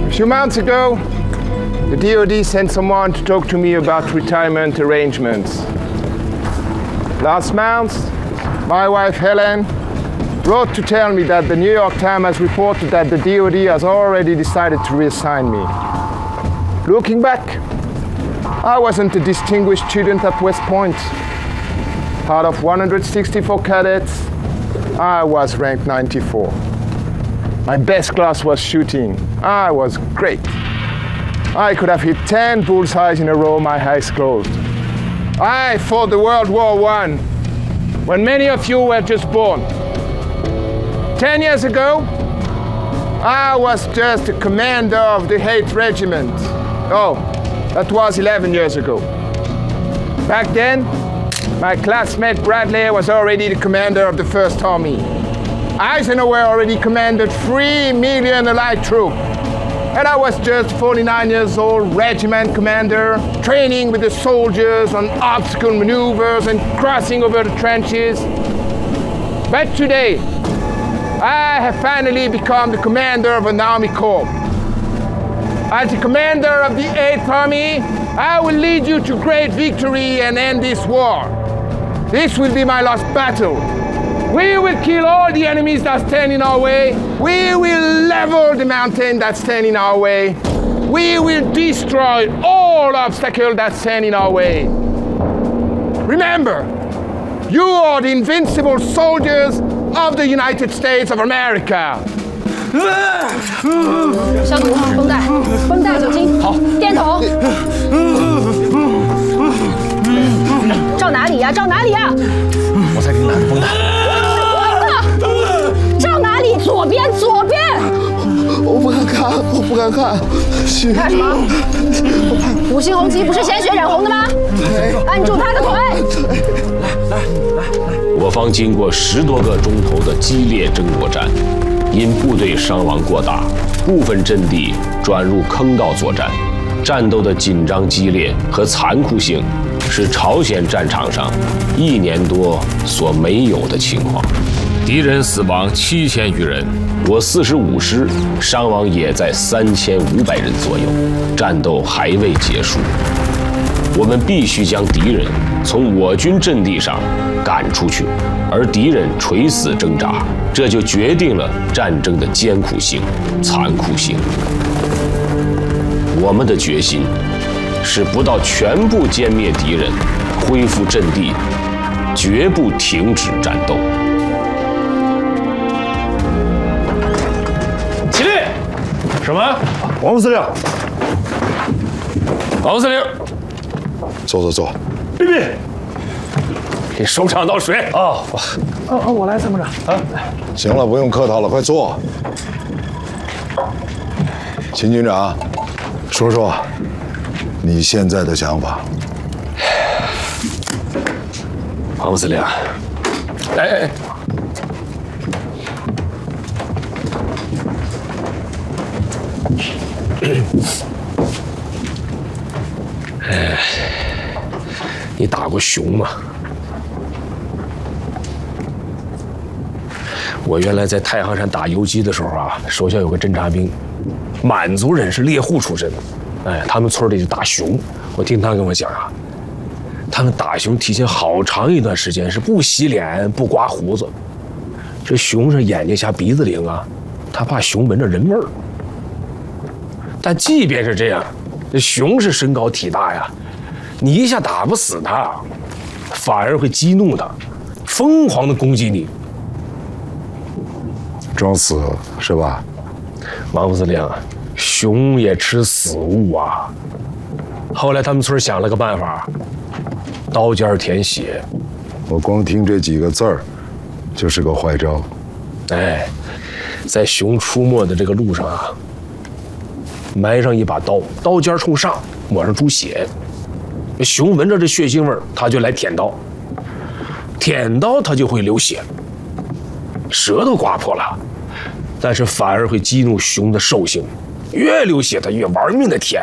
A few months ago, the DoD sent someone to talk to me about retirement arrangements. Last month, my wife Helen wrote to tell me that the New York Times has reported that the DoD has already decided to reassign me. Looking back, I wasn't a distinguished student at West Point. Out of 164 cadets, I was ranked 94. My best class was shooting. I was great. I could have hit 10 bullseyes in a row, my eyes closed. I fought the World War I, when many of you were just born. 10 years ago, I was just a commander of the 8th Regiment. Oh, that was 11 years ago. Back then, my classmate Bradley was already the commander of the 1st Army. Eisenhower already commanded 3 million Allied troops. And I was just 49 years old, regiment commander, training with the soldiers on obstacle maneuvers and crossing over the trenches. But today, I have finally become the commander of an army corps. As the commander of the 8th Army, I will lead you to great victory and end this war. This will be my last battle. We will kill all the enemies that stand in our way. We will level the mountain that stand in our way. We will destroy all obstacles that stand in our way. Remember, you are the invincible soldiers of the United States of America. 消毒，绷带，绷带，酒精，好，垫头。照哪里呀？照哪里呀？ 我在给你拿着绷带。 照哪里？左边，左边。 我不敢看，我不敢看。 干什么？五星红旗不是鲜血染红的吗？按住他的腿。 来，我方经过10多个钟头的激烈争夺战，因部队伤亡过大，部分阵地转入坑道作战。战斗的紧张激烈和残酷性，是朝鲜战场上1年多所没有的情况。敌人死亡7000余人，我45师伤亡也在3500人左右。战斗还未结束，我们必须将敌人从我军阵地上赶出去，而敌人垂死挣扎，这就决定了战争的艰苦性、残酷性。我们的决心是不到全部歼灭敌人、恢复阵地，绝不停止战斗。起立！什么？ 王副司令， 王司令， 坐。 别！给首长倒水。 我来参谋长。行了，不用客套了，快坐。秦军长，说说你现在的想法。 王副司令，哎，你打过熊吗？我原来在太行山打游击的时候啊，手下有个侦察兵，满族人，是猎户出身。哎，他们村里就打熊，我听他跟我讲啊，他们打熊提前好长一段时间是不洗脸、不刮胡子。这熊是眼睛瞎鼻子灵啊，他怕熊闻着人味儿。但即便是这样，这熊是身高体大呀，你一下打不死它，反而会激怒它，疯狂的攻击你。 装死是吧？ 王副司令，熊也吃死物啊。后来他们村想了个办法，刀尖舔血。 我光听这几个字儿，就是个坏招。 哎，在熊出没的这个路上啊，埋上一把刀，刀尖冲上，抹上猪血。熊闻着这血腥味儿，它就来舔刀，舔刀它就会流血，舌头刮破了，但是反而会激怒熊的兽性，越流血它越玩命的舔。